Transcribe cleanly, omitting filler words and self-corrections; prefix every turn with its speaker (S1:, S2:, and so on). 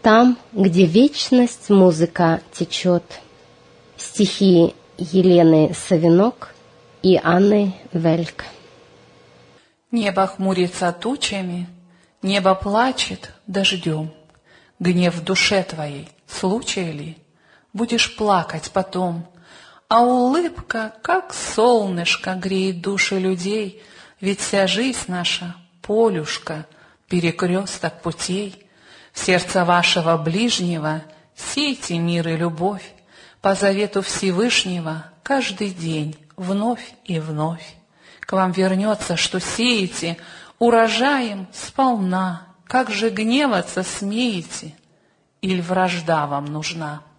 S1: Там, где вечность музыка течет. Стихи Елены Савинок и Анны Вельк.
S2: Небо хмурится тучами, небо плачет дождем. Гнев в душе твоей, случай ли? Будешь плакать потом. А улыбка, как солнышко, греет души людей, ведь вся жизнь наша — полюшка, перекресток путей. В сердце вашего ближнего сейте мир и любовь, по завету Всевышнего каждый день вновь и вновь. К вам вернется, что сеете, урожаем сполна. Как же гневаться смеете, иль вражда вам нужна?